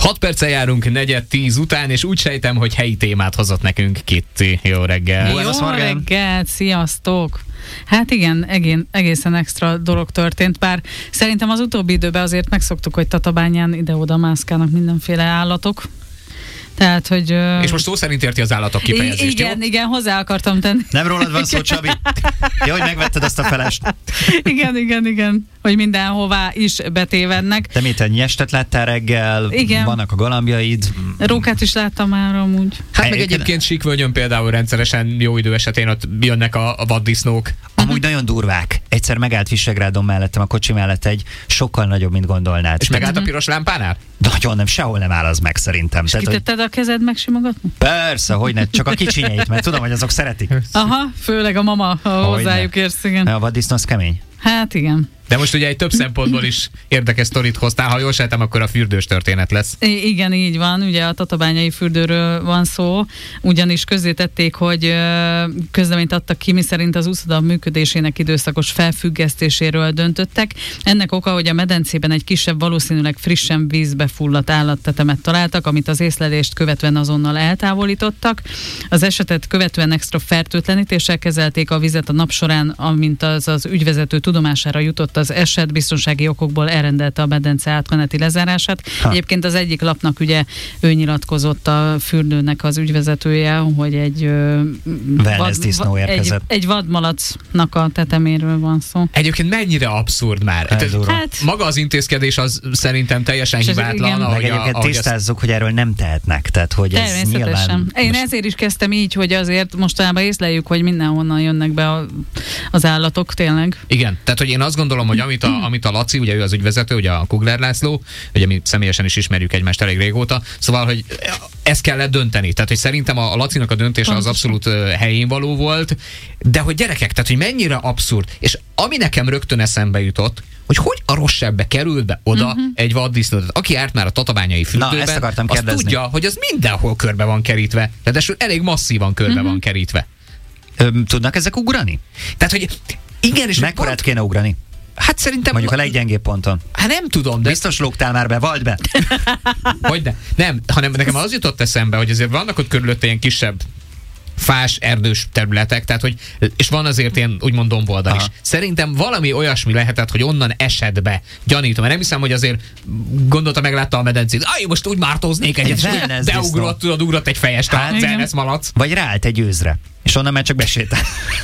6 perccel járunk 9:10 után, és úgy sejtem, hogy helyi témát hozott nekünk Kitty. Jó reggel! Jó reggelt, sziasztok! Hát igen, egészen extra dolog történt, bár szerintem az utóbbi időben azért megszoktuk, hogy Tatabányán ide-oda mászkálnak mindenféle állatok. Tehát, hogy... És most szó szerint érti az állatok kifejezést, igen, hozzá akartam tenni. Nem rólad van szó, Csabi? Jó, hogy megvetted azt a felest. Igen. Hogy mindenhová is betévednek. Te mit, egy nyestet láttál reggel? Igen. Vannak a galambjaid? Rókát is láttam már amúgy. Hát meg egyébként Síkvölgyön például rendszeresen jó idő esetén ott jönnek a vaddisznók. Amúgy nagyon durvák. Egyszer megállt Visegrádon mellettem, a kocsi mellett egy sokkal nagyobb, mint gondolnád. És megállt a piros lámpánál? Nagyon nem, sehol nem áll az meg szerintem. És kitetted a kezed megsimogatni? Persze, hogy ne, csak a kicsinyeit, mert tudom, hogy azok szeretik. Aha, főleg a mama, ha hozzájuk érsz, igen. A vaddisznó az kemény. Hát igen. De most ugye egy több szempontból is érdekes sztorit hoztál, ha jól sejtem, akkor a fürdős történet lesz. Igen, így van, ugye a tatabányai fürdőről van szó, ugyanis közzétették, hogy közleményt adtak ki, miszerint az úszoda működésének időszakos felfüggesztéséről döntöttek. Ennek oka, hogy a medencében egy kisebb, valószínűleg frissen vízbe fulladt állattetemet találtak, amit az észlelést követően azonnal eltávolítottak. Az esetet követően extra fertőtlenítéssel kezelték a vizet a nap során, amint az ügyvezető tudomására jutott az eset, biztonsági okokból elrendelte a medence átmeneti lezárását. Egyébként az egyik lapnak ugye ő nyilatkozott a fürdőnek az ügyvezetője, hogy egy vadmalacnak a teteméről van szó. Egyébként mennyire abszurd már. Hát, maga az intézkedés az szerintem teljesen hibátlan. Meg egyébként tisztázzuk, hogy erről nem tehetnek. Tehát, hogy ez nyilván... Én ezért is kezdtem így, hogy azért mostanában észleljük, hogy mindenhonnan jönnek be az állatok, tényleg. Igen, tehát hogy én azt gondolom, hogy amit a Laci, ugye ő az ügyvezető, ugye a Kugler László, ugye mi személyesen is ismerjük egymást elég régóta, szóval, hogy ezt kellett dönteni. Tehát, hogy szerintem a Lacinak a döntése az abszolút helyén való volt, de hogy gyerekek, tehát, hogy mennyire abszurd. És ami nekem rögtön eszembe jutott, hogy a rosszabbbe került be oda egy vaddisznó. Aki járt már a tatabányai fürdőben, az tudja, hogy az mindenhol körbe van kerítve. Tehát elég masszívan körbe van kerítve. Tudnak ezek ugrani? Tehát, hogy igen, és mekkorát kéne ugrani? Hát szerintem... Mondjuk a leggyengébb ponton. Hát nem tudom, de... Biztos lógtál már be, vald be! Hogyne? Nem, hanem nekem az jutott eszembe, hogy azért vannak ott körülötte ilyen kisebb fás, erdős területek, tehát hogy, és van azért ilyen úgymond domboldal is. Szerintem valami olyasmi lehetett, hogy onnan esett be. Gyanítom, mert nem hiszem, hogy azért gondolta, meglátta a medencét. Most úgy mártóznék egyet, és ugrott egy fejest a wellness malac. Vagy ráállt egy őzre, és onnan már csak besétál.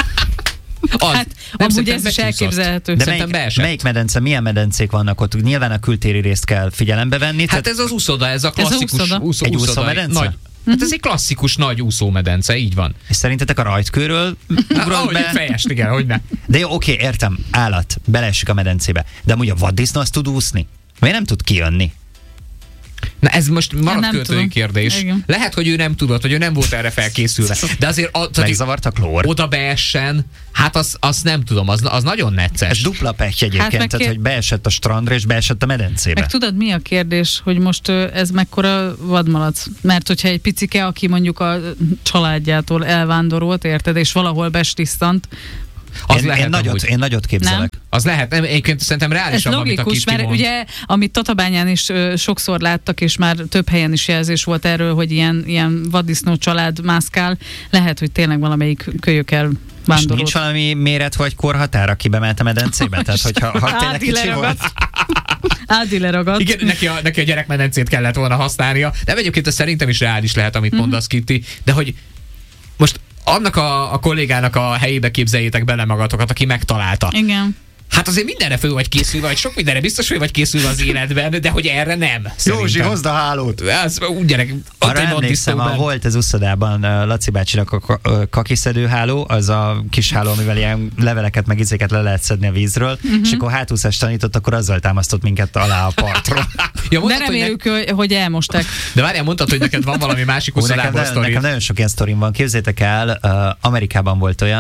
Amúgy ez is elképzelhető. De melyik medence, milyen medencék vannak ott? Nyilván a kültéri részt kell figyelembe venni. Hát ez az úszoda, ez a klasszikus egy úszómedence? Hát ez egy klasszikus nagy úszómedence, így van. És szerintetek a rajtkőről ugrott be? Fejest, igen, hogyne. De jó, oké, értem, állat, beleesik a medencébe. De amúgy a vaddisznó azt tud úszni? Miért nem tud kijönni? Na ez most maradt költői kérdés. Igen. Lehet, hogy ő nem tudott, hogy ő nem volt erre felkészülve. De azért megzavart a klór. Oda beessen, hát azt nem tudom, az nagyon necces. Ez dupla pehty egyébként, tehát hogy beesett a strandra és beesett a medencébe. Meg tudod, mi a kérdés, hogy most ez mekkora vadmalac? Mert hogyha egy picike, aki mondjuk a családjától elvándorolt, érted, és valahol bestisztant, én nagyot képzelek. Nem? Az lehet, nem, egyébként szerintem reálisabb, amit a Kitty mert mond. ugye, amit Tatabányán is sokszor láttak, és már több helyen is jelzés volt erről, hogy ilyen vaddisznó család mászkál, lehet, hogy tényleg valamelyik kölyökkel vándorolt. És nincs valami méret vagy korhatár, aki bement a medencébe? Tehát, hogyha tényleg kicsi volt. Ádi leragadt. Igen, neki a gyerekmedencét kellett volna használnia. De egyébként ez szerintem is reális lehet, amit mondasz, Kitty, de hogy most annak a kollégának a helyébe képzeljétek bele magatokat, aki megtalálta. Igen. Hát azért mindenre föl vagy készülve, vagy sok mindenre biztos vagy készülve az életben, de hogy erre nem. Józsi, hozd a hálót! Ez úgy gyerek. Arra emlékszem, volt az úszodában Laci bácsinak a kakiszedő háló, az a kis háló, amivel ilyen leveleket meg izéket le lehet szedni a vízről, és akkor hátúszást tanított, akkor azzal támasztott minket alá a partról. Ja, de reméljük, hogy elmosták. De várjál, mondtad, hogy neked van valami másik úszodából sztori. Nekem nagyon sok ilyen sztorim van. Képzeljétek el, Amerikában volt olyan,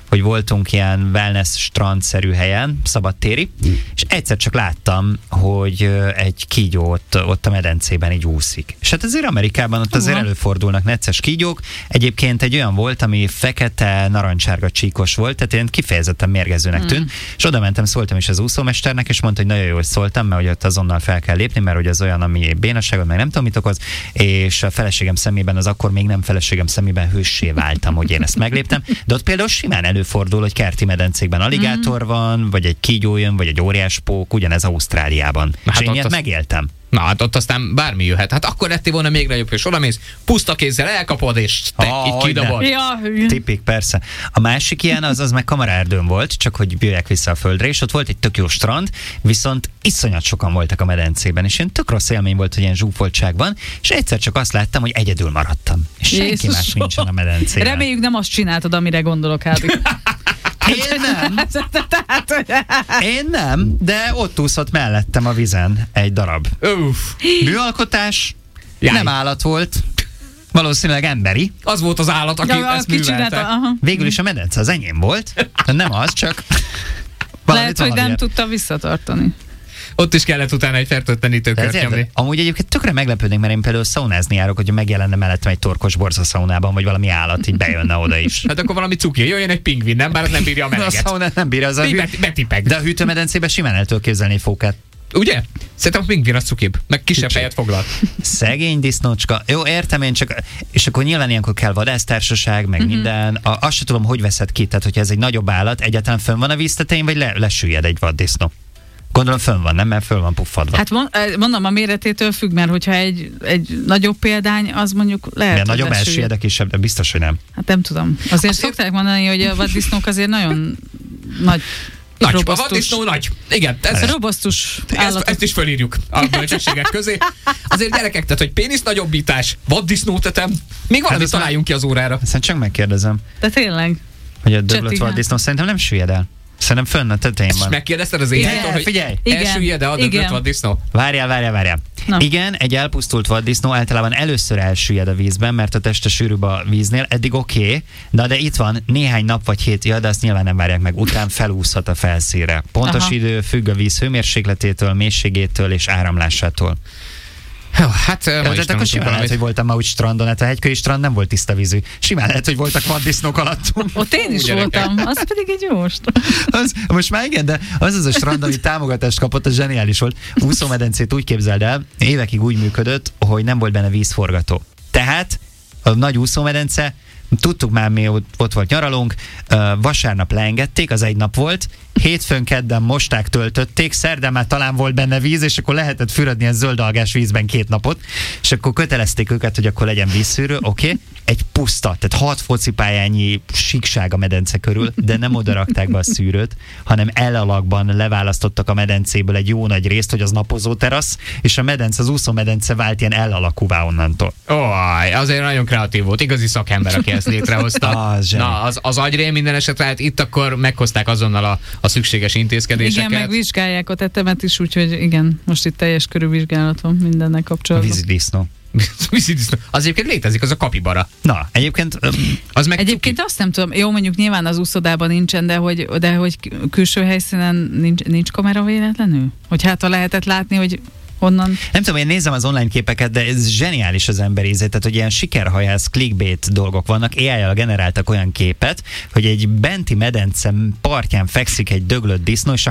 hogy voltunk ilyen wellness strandszerű helyen, szabadtéri, és egyszer csak láttam, hogy egy kígyó ott a medencében így úszik. És hát azért Amerikában ott azért előfordulnak necces kígyók. Egyébként egy olyan volt, ami fekete, narancsárga csíkos volt, tehát ilyen kifejezetten mérgezőnek tűnt, és oda mentem, szóltam is az úszómesternek, és mondta, hogy nagyon jól szóltam, mert hogy ott azonnal fel kell lépni, mert hogy az olyan, ami bénasságot, meg nem tudom mit okoz, és a feleségem szemében, az akkor még nem feleségem szemében hőssé váltam, hogy én ezt megléptem, de ott például simán előfordul, hogy kerti medencékben aligátor van, vagy egy kígyó jön, vagy egy óriáspók, ugyanez Ausztráliában. Hát és én ilyet megéltem. Na, hát ott aztán bármi jöhet. Hát akkor lettél volna még nagyobb, és odamész, puszta kézzel elkapod, és így kidobod. Ja, tipik, persze. A másik ilyen az meg Kamaraerdőn volt, csak hogy jöjjek vissza a földre, és ott volt egy tök jó strand, viszont iszonyat sokan voltak a medencében, és ilyen tök rossz élmény volt, hogy ilyen zsúfoltságban, és egyszer csak azt láttam, hogy egyedül maradtam. És senki más nincsen a medencében. Reméljük nem azt csináltad, amire gondolok, Hádi. Én nem, de ott úszott mellettem a vízen egy darab. Műalkotás, nem állat volt, valószínűleg emberi. Az volt az állat, aki ezt művelte. Végül is a medence az enyém volt, de nem az, csak lehet, hogy nem tudta visszatartani. Ott is kellett utána egy fertőtlenítőkört nyomni. Amúgy egyébként tökre meglepődnék, mert én például szaunázni járok, hogyha megjelenne mellettem egy torkos borza szaunában, vagy valami állat így bejönne oda is. Hát akkor valami cuki, jöjjön egy pingvin, nem? Bár az nem bírja a meleget. A szaunát nem bírja, az betipeg. De a hűtőmedencében simán el tudok képzelni fókát. Ugye? Szerintem a pingvin az cukibb, meg kisebb helyet foglal. Szegény disznócska. Jó, értem én csak, és akkor nyilván ilyenkor kell vadásztársaság, meg minden. Azt sem tudom, hogy veszed ki, tehát hogyha ez egy nagyobb állat, egyáltalán fönn van a víztetején, vagy lesüllyed egy vaddisznó. Gondolom fönn van, nem? Mert föl van puffadva. Hát mondom, a méretétől függ, mert hogyha egy nagyobb példány, az mondjuk lehet, hogy nagyobb elsüllyed, de kisebb, de biztos, hogy nem. Hát nem tudom. Azért szokták mondani, hogy a vaddisznók azért nagyon nagy. Nagy, a vaddisznó nagy. Igen. Robosztus állat. Ezt is fölírjuk a bölcsességek közé. Azért gyerekek, tehát, hogy pénisz nagyobbítás, vaddisznótetem, még valamit találjunk ki az órára. Ezt csak megkérdezem. De tényleg. Hogy a döglött vaddisznó szerintem nem süllyed el. Szerintem fönn a tetején van. Megkérdezted az éjjel, hogy figyelj! Elsüllyed-e a döglött vaddisznó? Várjál. Na. Igen, egy elpusztult vaddisznó általában először elsüllyed a vízben, mert a teste sűrűbb a víznél, eddig oké, de itt van néhány nap vagy hét, de azt nyilván nem várják meg, után felúszhat a felszínre. Pontos idő függ a víz hőmérsékletétől, mélységétől és áramlásától. Hát akkor simán lehet, hogy voltam ma úgy strandon, hát a hegyköri strand nem volt tiszta vízű. Simán lehet, hogy voltak vaddisznók alattunk. Ott én is voltam, az pedig egy jóst. Most már igen, de az a strand, ami támogatást kapott, az zseniális volt. Úszómedencét úgy képzeld el, évekig úgy működött, hogy nem volt benne vízforgató. Tehát a nagy úszómedence, tudtuk már, mi ott volt nyaralunk, vasárnap leengedték, az egy nap volt, hétfőn, kedden mosták, töltötték, szerdán már talán volt benne víz, és akkor lehetett fürödni ilyen zöldalgás vízben 2 napot, és akkor kötelezték őket, hogy akkor legyen vízszűrő, oké. Egy puszta, tehát 6 focipályányi síkság a medence körül, de nem oda rakták be a szűrőt, hanem elalakban leválasztottak a medencéből egy jó nagy részt, hogy az napozó terasz, és a medence, az úszómedence vált ilyen elalakúvá onnantól. Azért nagyon kreatív volt, igazi szakember, aki ezt létrehozta. Az agyrém minden esetre, hát itt akkor meghozták azonnal a szükséges intézkedéseket. Igen, meg vizsgálják a tetemet is, úgyhogy igen, most itt teljes körű vizsgálat van mindennek kapcsolatban. Vízidisznó. Az egyébként létezik, az a kapibara. Na, egyébként... Egyébként azt nem tudom, jó, mondjuk nyilván az úszodában nincsen, de hogy külső helyszínen nincs kamera véletlenül? Hogy hát ha lehetett látni, hogy honnan? Nem tudom, én nézem az online képeket, de ez zseniális az emberízet, tehát hogy ilyen sikerhajász, clickbait dolgok vannak, AI-jal generáltak olyan képet, hogy egy benti medence partján fekszik egy döglött disznó, és a